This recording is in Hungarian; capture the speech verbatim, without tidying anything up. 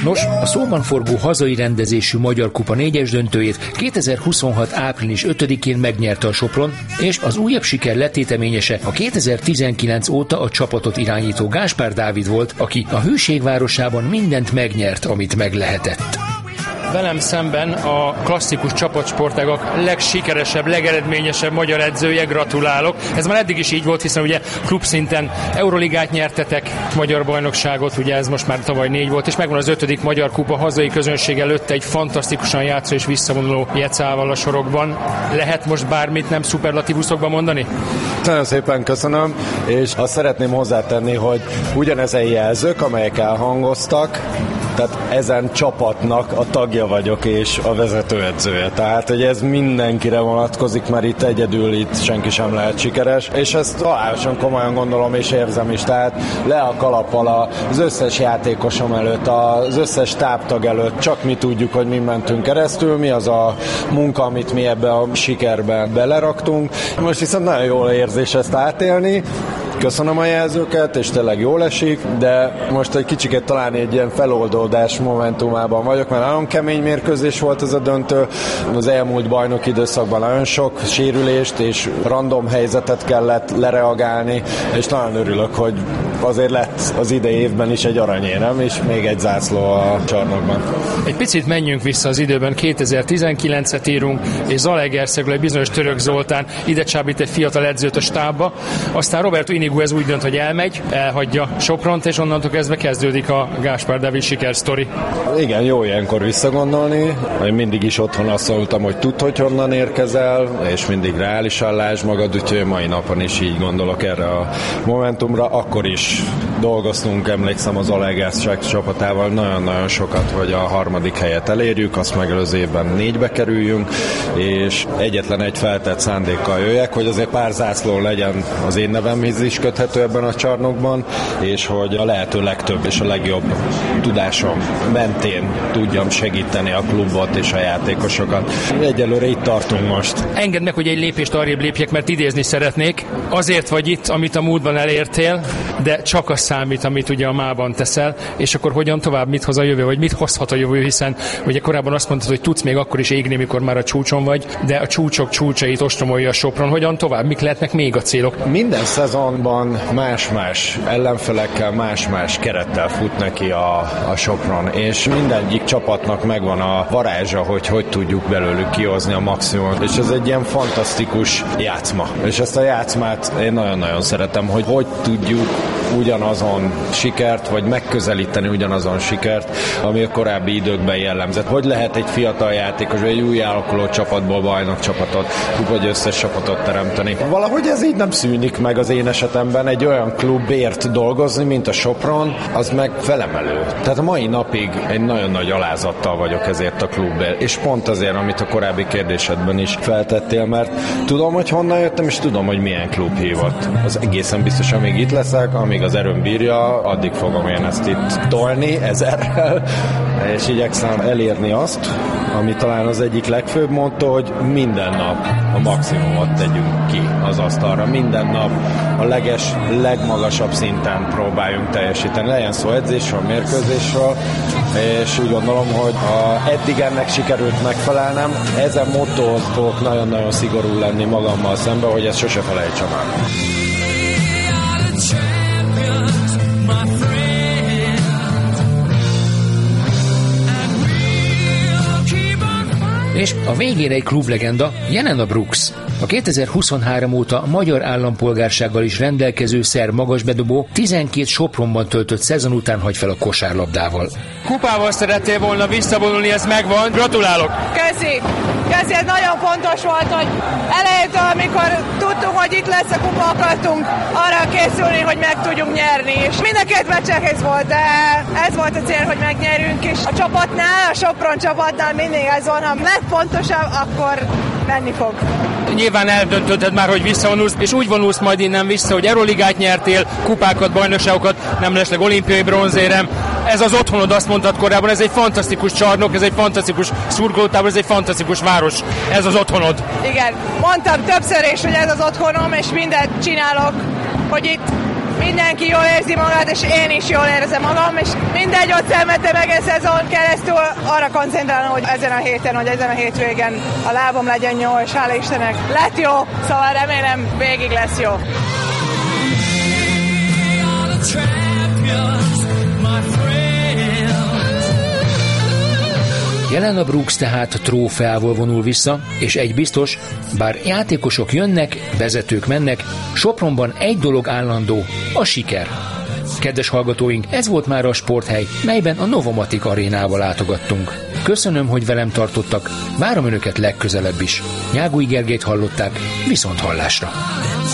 Nos, a szóban forgó hazai rendezésű Magyar Kupa négyes döntőjét kétezer-huszonhat április ötödikén megnyerte a Sopron, és az újabb siker letéteményese a kétezer-tizenkilenc óta a csapatot irányító Gáspár Dávid volt, aki a hűség városában mindent megnyert, amit meg lehetett. Velem szemben a klasszikus csapatsportágak legsikeresebb, legeredményesebb magyar edzője, gratulálok. Ez már eddig is így volt, hiszen ugye klubszinten Euroligát nyertetek, magyar bajnokságot, ugye ez most már tavaly négy volt, és megvan az ötödik Magyar Kupa hazai közönség előtt egy fantasztikusan játszó és visszavonuló Jecával a sorokban. Lehet most bármit nem szuperlatívuszokban mondani? Nagyon szépen köszönöm, és azt szeretném hozzátenni, hogy ugyanezen jelzők, amelyek elhangoztak, tehát ezen csapatnak a tagja vagyok, és a vezetőedzője. Tehát, hogy ez mindenkire vonatkozik, mert itt egyedül itt senki sem lehet sikeres, és ezt halálosan komolyan gondolom, és érzem is. Tehát le a kalappal az összes játékosom előtt, az összes táptag előtt, csak mi tudjuk, hogy mi mentünk keresztül, mi az a munka, amit mi ebbe a sikerbe beleraktunk. Most viszont nagyon jól érzés ezt átélni. Köszönöm a jelzőket, és tényleg jól esik, de most egy kicsit talán egy ilyen feloldódás momentumában vagyok, mert nagyon kemény mérkőzés volt ez a döntő. Az elmúlt bajnoki időszakban nagyon sok sérülést és random helyzetet kellett lereagálni, és nagyon örülök, hogy azért lett az idei évben is egy aranyérem, és még egy zászló a csarnokban. Egy picit menjünk vissza az időben, kétezer-tizenkilencet írunk, és Zalaegerszegről egy bizonyos Török Zoltán ide csábít egy fiatal edzőt a stábba, aztán Roberto Inigo ez úgy dönt, hogy elmegy, elhagyja Sopront, és onnantól kezdve kezdődik a Gáspár Dávid sikersztori. Igen, jó ilyenkor visszagondolni. Én mindig is otthon azt mondtam, hogy tudd, hogy honnan érkezel, és mindig reálisan lásd magad, úgyhogy mai napon is így gondolok erre a momentumra. Akkor is dolgoztunk, emlékszem, az Zalaegerszeg csapatával nagyon-nagyon sokat, hogy a harmadik helyet elérjük, azt megelőző évben négybe kerüljünk, és egyetlen egy feltett szándékkal jöjjek, hogy azért pár zászló legyen az én nevemhez is köthető ebben a csarnokban, és hogy a lehető legtöbb és a legjobb tudásom mentén tudjam segíteni a klubot és a játékosokat. Egyelőre itt tartunk most. Engedd meg, hogy egy lépést arrébb lépjek, mert idézni szeretnék. Azért vagy itt, amit a múltban elértél, de csak az számít, amit ugye a mában teszel, és akkor hogyan tovább, mit hoz a jövő, vagy mit hozhat a jövő, hiszen ugye korábban azt mondtad, hogy tudsz még akkor is égni, mikor már a csúcson vagy, de a csúcsok csúcsait ostromolja a Sopron. Hogyan tovább? Mik lehetnek még a célok? Minden szezonban más-más ellenfelekkel, más-más kerettel fut neki a, a Sopron, és mindegyik csapatnak megvan a varázsa, hogy hogy tudjuk belőlük kihozni a maximumot, és ez egy ilyen fantasztikus játszma. És ezt a játszmát én nagyon-nagyon szeretem, hogy hogy tudjuk ugyanazon sikert, vagy megközelíteni ugyanazon sikert, ami a korábbi időkben jellemzett. Hogy lehet egy fiatal játékos, vagy egy új alakuló csapatból bajnok csapatot, vagy összes csapatot teremteni. Valahogy ez így nem szűnik meg az én esetemben. Egy olyan klubért dolgozni, mint a Sopron, az meg felemelő. Tehát a mai napig egy nagyon nagy alázattal vagyok ezért a klubért. És pont azért, amit a korábbi kérdésedben is feltettél, mert tudom, hogy honnan jöttem, és tudom, hogy milyen klub hívott. Az egészen biztos, amíg itt leszek, amíg az erőm bírja, addig fogom én ezt itt tolni ezerrel, és igyekszem elérni azt, ami talán az egyik legfőbb motto, hogy minden nap a maximumot tegyünk ki az asztalra. Minden nap a leges, legmagasabb szinten próbáljunk teljesíteni. Legyen szó edzésről, mérkőzésről, és úgy gondolom, hogy ha eddig ennek sikerült megfelelnem, ezen mottohoz fogok nagyon-nagyon szigorú lenni magammal szemben, hogy ezt sose felejtsem el. És a végén egy klublegenda, Jelena Brooks. A kétezer-huszonhárom óta magyar állampolgársággal is rendelkező szerb magasbedobó tizenkét Sopronban töltött szezon után hagy fel a kosárlabdával. Kupával szerettél volna visszavonulni, ez megvan. Gratulálok! Köszi! Köszi, ez nagyon fontos volt, hogy elejétől, amikor tudtuk, hogy itt lesz a kupa, akartunk arra készülni, hogy meg tudjunk nyerni. És mind a két meccsekhez volt, de ez volt a cél, hogy megnyerünk, és a csapatnál, a Sopron csapatnál mindig ez van, ha legfontosabb, akkor menni fog. Nyilván eldöntötted már, hogy visszavonulsz, és úgy vonulsz majd innen vissza, hogy Euroligát nyertél, kupákat, bajnokságokat, nem lesleg olimpiai bronzérem. Ez az otthonod, azt mondtad korábban, ez egy fantasztikus csarnok, ez egy fantasztikus szurkolótábor, ez egy fantasztikus város. Ez az otthonod. Igen, mondtam többször is, hogy ez az otthonom, és mindent csinálok, hogy itt mindenki jól érzi magát, és én is jól érzem magam, és mindegy, ott szenvedtem egész szezon keresztül, arra koncentrálom, hogy ezen a héten, vagy ezen a hétvégen a lábam legyen jó, és hála Istennek lett jó, szóval remélem végig lesz jó. Jelena Brooks tehát trófeával vonul vissza, és egy biztos, bár játékosok jönnek, vezetők mennek, Sopronban egy dolog állandó, a siker. Kedves hallgatóink, ez volt már a Sporthely, melyben a Novomatic arénába látogattunk. Köszönöm, hogy velem tartottak, várom önöket legközelebb is. Nyágui Gergelyt hallották, viszont hallásra.